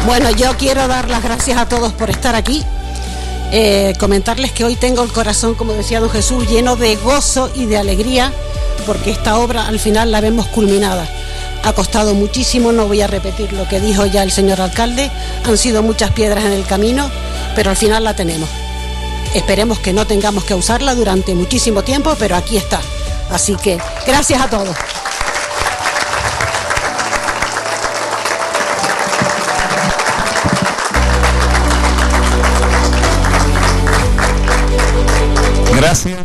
Bueno, yo quiero dar las gracias a todos por estar aquí. Comentarles que hoy tengo el corazón, como decía don Jesús, lleno de gozo y de alegría, porque esta obra al final la vemos culminada. Ha costado muchísimo, no voy a repetir lo que dijo ya el señor alcalde, han sido muchas piedras en el camino, pero al final la tenemos. Esperemos que no tengamos que usarla durante muchísimo tiempo, pero aquí está. Así que gracias a todos. Gracias.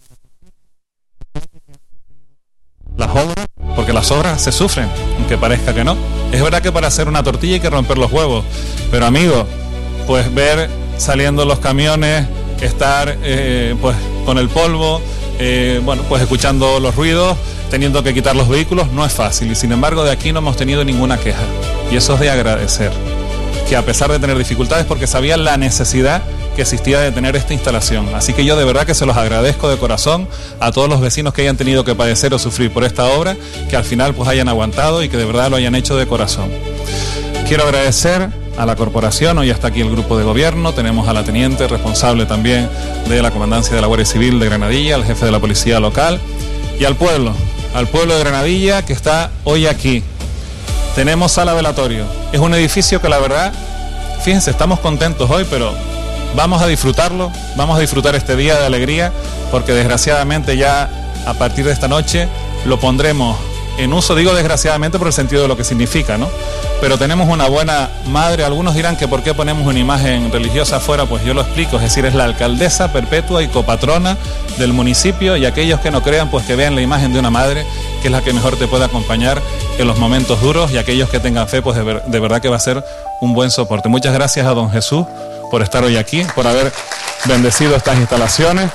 Las obras, porque las obras se sufren, aunque parezca que no. Es verdad que para hacer una tortilla hay que romper los huevos, pero amigo, pues ver saliendo los camiones, estar pues con el polvo, bueno, pues escuchando los ruidos, teniendo que quitar los vehículos, no es fácil, y sin embargo de aquí no hemos tenido ninguna queja, y eso es de agradecer, que a pesar de tener dificultades, porque sabían la necesidad que existía de tener esta instalación. Así que yo de verdad que se los agradezco de corazón a todos los vecinos que hayan tenido que padecer o sufrir por esta obra, que al final pues hayan aguantado y que de verdad lo hayan hecho de corazón. Quiero agradecer a la corporación, hoy está aquí el grupo de gobierno, tenemos a la teniente responsable también de la comandancia de la Guardia Civil de Granadilla, al jefe de la policía local y al pueblo de Granadilla que está hoy aquí. Tenemos sala velatorio, es un edificio que la verdad, fíjense, estamos contentos hoy, pero vamos a disfrutarlo, vamos a disfrutar este día de alegría, porque desgraciadamente ya a partir de esta noche lo pondremos en uso, digo desgraciadamente por el sentido de lo que significa, ¿no? Pero tenemos una buena madre, algunos dirán que por qué ponemos una imagen religiosa afuera, pues yo lo explico, es decir, es la alcaldesa perpetua y copatrona del municipio, y aquellos que no crean, pues que vean la imagen de una madre, que es la que mejor te puede acompañar en los momentos duros, y aquellos que tengan fe, pues de verdad que va a ser un buen soporte. Muchas gracias a don Jesús por estar hoy aquí, por haber bendecido estas instalaciones.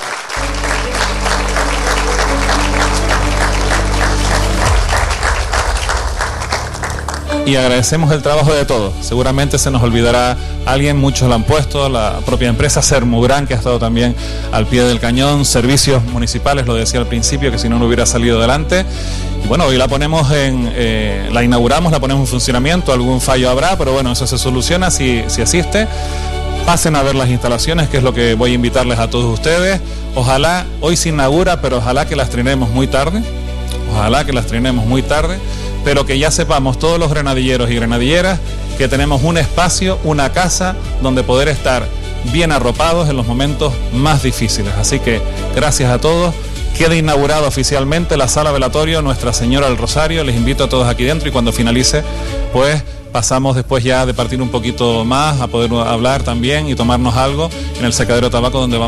Y agradecemos el trabajo de todos. Seguramente se nos olvidará alguien, muchos lo han puesto, la propia empresa Sermugran, que ha estado también al pie del cañón, servicios municipales, lo decía al principio, que si no hubiera salido adelante. Y bueno, hoy la ponemos la inauguramos, la ponemos en funcionamiento, algún fallo habrá, pero bueno, eso se soluciona si asiste. Pasen a ver las instalaciones, que es lo que voy a invitarles a todos ustedes. Ojalá, hoy se inaugura, pero ojalá que la estrenemos muy tarde. Ojalá que la estrenemos muy tarde, pero que ya sepamos todos los granadilleros y granadilleras que tenemos un espacio, una casa donde poder estar bien arropados en los momentos más difíciles. Así que gracias a todos. Queda inaugurada oficialmente la sala velatorio Nuestra Señora del Rosario. Les invito a todos aquí dentro y cuando finalice, pues pasamos después ya de partir un poquito más a poder hablar también y tomarnos algo en el secadero de tabaco, donde vamos